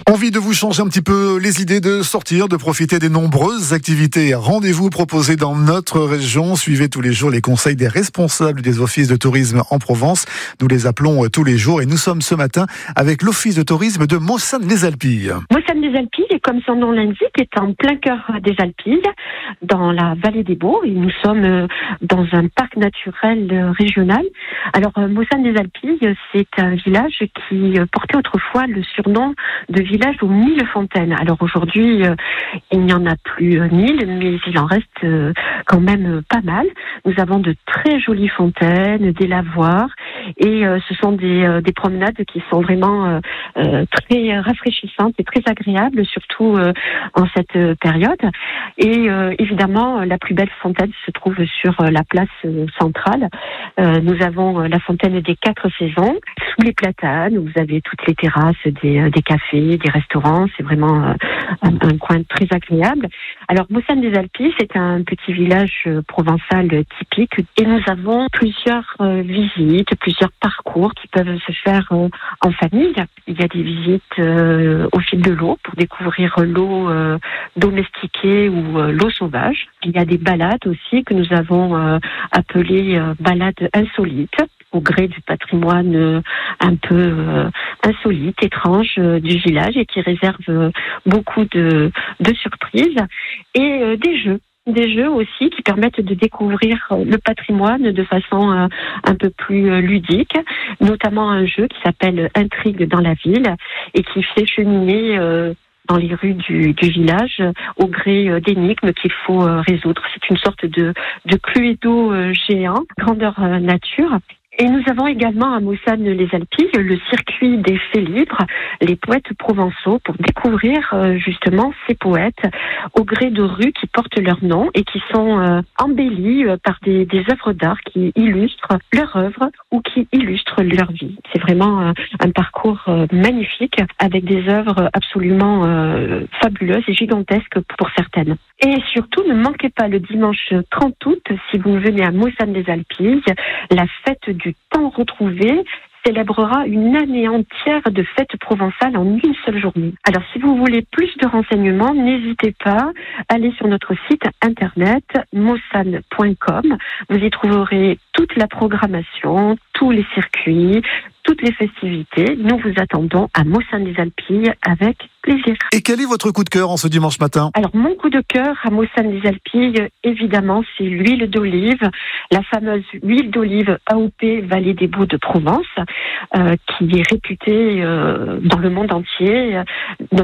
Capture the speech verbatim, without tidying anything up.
Envie de vous changer un petit peu les idées, de sortir, de profiter des nombreuses activités et rendez-vous proposés dans notre région. Suivez tous les jours les conseils des responsables des offices de tourisme en Provence. Nous les appelons tous les jours et nous sommes ce matin avec l'office de tourisme de Maussane-les-Alpilles. Maussane-les-Alpilles, comme son nom l'indique, est en plein cœur des Alpilles, dans la vallée des Baux, et nous sommes dans un parc naturel régional. Alors, Maussane-les-Alpilles, c'est un village qui portait autrefois le surnom de village aux mille fontaines. Alors aujourd'hui, euh, il n'y en a plus euh, mille, mais il en reste euh, quand même euh, pas mal. Nous avons de très jolies fontaines, des lavoirs, et euh, ce sont des, euh, des promenades qui sont vraiment euh, euh, très rafraîchissantes et très agréables, surtout euh, en cette euh, période. Et euh, évidemment, la plus belle fontaine se trouve sur euh, la place euh, centrale. Euh, nous avons euh, la fontaine des quatre saisons, sous les platanes, où vous avez toutes les terrasses des, euh, des cafés, des restaurants. C'est vraiment euh, un, un coin très agréable. Alors, Maussane-les-Alpilles, c'est un petit village euh, provençal typique, et nous avons plusieurs euh, visites, plusieurs parcours qui peuvent se faire euh, en famille. Il y a des visites euh, au fil de l'eau pour découvrir l'eau euh, domestiquée ou euh, l'eau sauvage. Il y a des balades aussi que nous avons euh, appelées euh, balades insolites, au gré du patrimoine euh, un peu euh, insolite, étrange euh, du village, et qui réserve euh, beaucoup de, de surprises, et euh, des jeux. Des jeux aussi qui permettent de découvrir le patrimoine de façon euh, un peu plus euh, ludique, notamment un jeu qui s'appelle Intrigue dans la ville et qui fait cheminer euh, dans les rues du, du village au gré euh, d'énigmes qu'il faut euh, résoudre. C'est une sorte de, de Cluedo euh, géant, grandeur euh, nature. Et nous avons également à Maussane-les-Alpilles le circuit des faits libres, les poètes provençaux, pour découvrir euh, justement ces poètes au gré de rues qui portent leur nom et qui sont euh, embellis euh, par des, des œuvres d'art qui illustrent leur œuvre ou qui illustrent leur vie. C'est vraiment euh, un parcours euh, magnifique avec des œuvres absolument euh, fabuleuses et gigantesques pour certaines. Et surtout, ne manquez pas le dimanche trente août, si vous venez à Maussane-les-Alpilles, la fête du temps retrouvé célébrera une année entière de fêtes provençales en une seule journée. Alors, si vous voulez plus de renseignements, n'hésitez pas à aller sur notre site internet maussane point com. Vous y trouverez toute la programmation, tous les circuits, toutes les festivités. Nous vous attendons à Maussane-les-Alpilles avec plaisir. Et quel est votre coup de cœur en ce dimanche matin ? Alors, mon coup de cœur à Maussane-les-Alpilles, évidemment, c'est l'huile d'olive, la fameuse huile d'olive A O P Vallée des Baux de Provence, euh, qui est réputée euh, dans le monde entier.